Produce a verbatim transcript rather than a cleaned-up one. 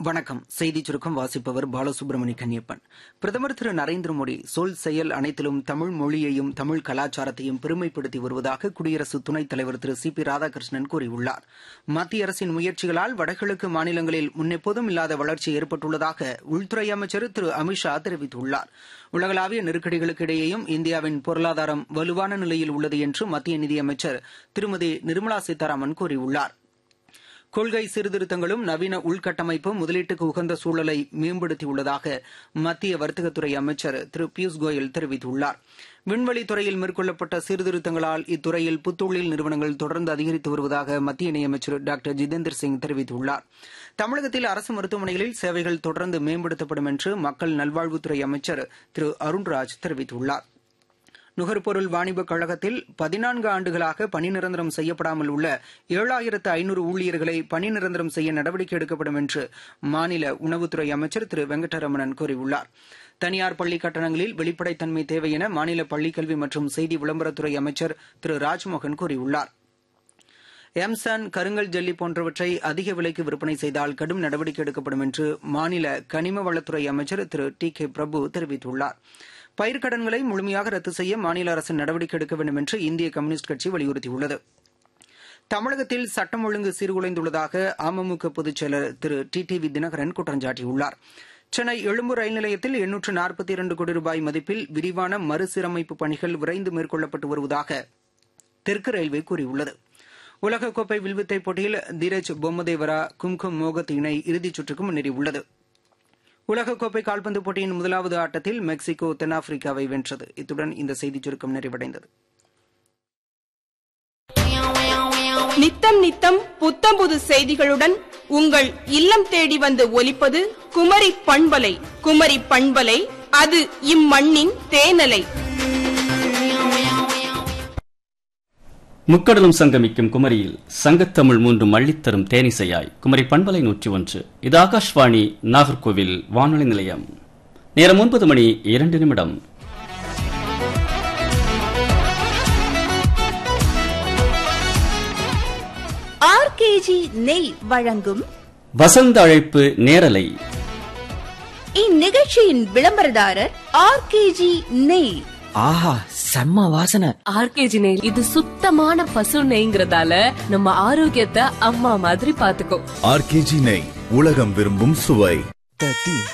வணக்கம். செய்தி சுருக்கம் வாசிப்பவர் பாலசுப்ரமணி கன்னியப்பன். பிரதமர் திரு நரேந்திர மோடி சொல் செயல் அனைத்திலும் தமிழ் மொழியையும் தமிழ் கலாச்சாரத்தையும் பெருமைப்படுத்தி வருவதாக குடியரசு துணைத் தலைவர் திரு சி பி ராதாகிருஷ்ணன் கூறியுள்ளார். மத்திய அரசின் முயற்சிகளால் வடகிழக்கு மாநிலங்களில் முன்னெப்போதும் இல்லாத வளர்ச்சி ஏற்பட்டுள்ளதாக உள்துறை அமைச்சர் திரு அமித்ஷா தெரிவித்துள்ளார். உலகளாவிய நெருக்கடிகளுக்கு இடையேயும் இந்தியாவின் பொருளாதாரம் வலுவான நிலையில் உள்ளது என்று மத்திய நிதியமைச்சர் திருமதி நிர்மலா சீதாராமன் கூறியுள்ளார். கொள்கை சீர்திருத்தங்களும் நவீன உள்கட்டமைப்பும் முதலீட்டுக்கு உகந்த சூழலை மேம்படுத்தியுள்ளதாக மத்திய வர்த்தகத்துறை அமைச்சர் திரு பியூஷ் கோயல் தெரிவித்துள்ளார். விண்வெளித்துறையில் மேற்கொள்ளப்பட்ட சீர்திருத்தங்களால் இத்துறையில் புத்தொழில் நிறுவனங்கள் தொடர்ந்து அதிகரித்து வருவதாக மத்திய இணையமைச்சர் டாக்டர் ஜிதேந்திர சிங் தெரிவித்துள்ளார். தமிழகத்தில் அரசு மருத்துவமனைகளில் சேவைகள் தொடர்ந்து மேம்படுத்தப்படும் என்று மக்கள் நல்வாழ்வுத்துறை அமைச்சர் திரு அருண்ராஜ் தெரிவித்துள்ளார். நுகர்பொருள் வாணிபக் கழகத்தில் பதினான்கு ஆண்டுகளாக பணி நிரந்தரம் செய்யப்படாமல் உள்ள ஏழாயிரத்து ஐநூறு ஊழியர்களை பணி நிரந்தரம் செய்ய நடவடிக்கை எடுக்கப்படும் என்று மாநில உணவுத்துறை அமைச்சர் திரு வெங்கடரமணன் கூறியுள்ளார். தனியார் பள்ளி கட்டணங்களில் வெளிப்படைத்தன்மை தேவை என மாநில பள்ளிக்கல்வி மற்றும் செய்தி விளம்பரத்துறை அமைச்சர் திரு ராஜ்மோகன் கூறியுள்ளார். எம்சான் கருங்கல் ஜல்லி போன்றவற்றை அதிக விலைக்கு விற்பனை செய்தால் கடும் நடவடிக்கை எடுக்கப்படும் என்று மாநில கனிம வளத்துறை அமைச்சர் திரு டி கே பிரபு தெரிவித்துள்ளார். பயிர்க்கடன்களை முழுமையாக ரத்து செய்ய மாநில அரசு நடவடிக்கை எடுக்க வேண்டும் என்று இந்திய கம்யூனிஸ்ட் கட்சி வலியுறுத்தியுள்ளது. தமிழகத்தில் சட்டம் ஒழுங்கு சீர்குலைந்துள்ளதாக அமமுக பொதுச் செயலர் திரு டி டி வி தினகரன் குற்றம் சாட்டியுள்ளார். சென்னை எழும்பூர் ரயில் நிலையத்தில் எண்ணூற்று நாற்பத்தி இரண்டு கோடி ரூபாய் மதிப்பில் விரிவான மறுசீரமைப்பு பணிகள் விரைந்து மேற்கொள்ளப்பட்டு வருவதாக தெற்கு ரயில்வே கூறியுள்ளது. உலகக்கோப்பை வில்வித்தை போட்டியில் தீரஜ் பொம்மதேவரா கும்கும் மோகத் இணை இறுதிச் சுற்றுக்கு முன்னேறியுள்ளது. உலகக்கோப்பை கால்பந்து போட்டியின் முதலாவது ஆட்டத்தில் மெக்சிகோ தென்னாப்பிரிக்காவை வென்றது. இத்துடன் இந்த செய்திச் சுருக்கம் நிறைவடைந்தது. நித்தம் நித்தம் புத்தம் புது செய்திகளுடன் உங்கள் இல்லம் தேடி வந்து ஒலிப்பது குமரி பண்பலை. குமரி பண்பலை, அது இம்மண்ணின் தேனலை. முக்கடலும் சங்கமிக்கும் குமரியில் சங்கத்தமிழ் மூன்று மள்ளித்தரும் தேனிசையாய் குமரி பண்பலை நூற்றி ஒன்று. இது ஆகாஷ்வாணி நாகர்கோவில் வானொலி நிலையம். நேரம் ஒன்பது மணி இரண்டு நிமிடம். ஆர்கேஜி நெய் வழங்கும் வசந்த அழைப்பு நேரலை. இந்நிகழ்ச்சியின் விளம்பரதாரர் ஆர்கேஜி நெய். ஆஹா, செம்ம வாசனை. ஆர்கேஜி நெய் இது சுத்தமான பசு நெய்ங்கிறதால நம்ம ஆரோக்கியத்தை அம்மா மாதிரி பாத்துக்கோ. ஆர்கேஜி நெய், உலகம் விரும்பும் சுவை.